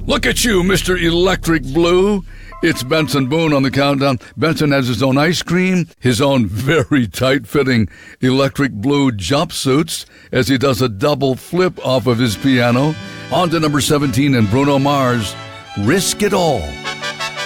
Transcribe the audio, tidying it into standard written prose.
Look at you, Mr. Electric Blue. It's Benson Boone on the countdown. Benson has his own ice cream, his own very tight-fitting Electric Blue jumpsuits as he does a double flip off of his piano. On to number 17 and Bruno Mars, Risk It All.